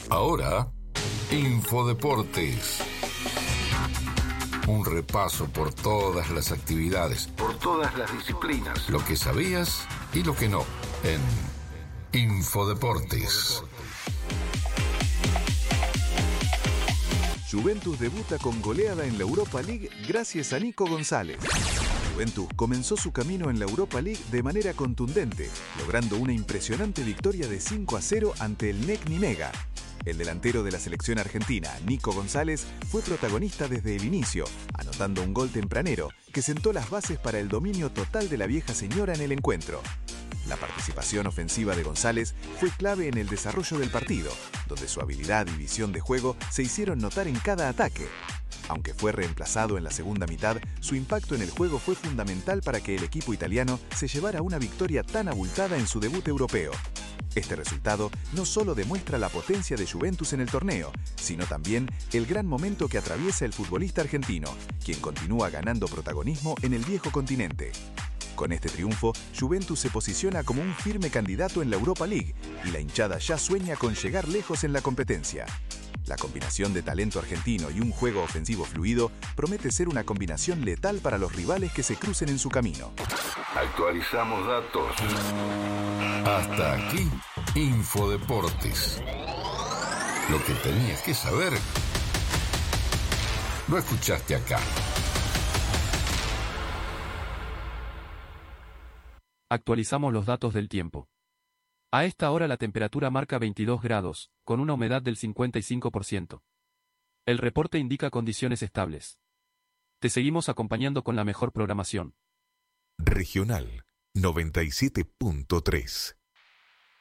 Ahora, Infodeportes. Un repaso por todas las actividades, por todas las disciplinas, lo que sabías y lo que no, en Infodeportes. Juventus debuta con goleada en la Europa League gracias a Nico González. Juventus comenzó su camino en la Europa League de manera contundente, logrando una impresionante victoria de 5-0 ante el NEC Nimega. El delantero de la selección argentina, Nico González, fue protagonista desde el inicio, anotando un gol tempranero que sentó las bases para el dominio total de la vieja señora en el encuentro. La participación ofensiva de González fue clave en el desarrollo del partido, donde su habilidad y visión de juego se hicieron notar en cada ataque. Aunque fue reemplazado en la segunda mitad, su impacto en el juego fue fundamental para que el equipo italiano se llevara una victoria tan abultada en su debut europeo. Este resultado no solo demuestra la potencia de Juventus en el torneo, sino también el gran momento que atraviesa el futbolista argentino, quien continúa ganando protagonismo en el viejo continente. Con este triunfo, Juventus se posiciona como un firme candidato en la Europa League y la hinchada ya sueña con llegar lejos en la competencia. La combinación de talento argentino y un juego ofensivo fluido promete ser una combinación letal para los rivales que se crucen en su camino. Actualizamos datos. Hasta aquí, Infodeportes. Lo que tenías que saber, lo escuchaste acá. Actualizamos los datos del tiempo. A esta hora la temperatura marca 22 grados, con una humedad del 55%. El reporte indica condiciones estables. Te seguimos acompañando con la mejor programación. Regional 97.3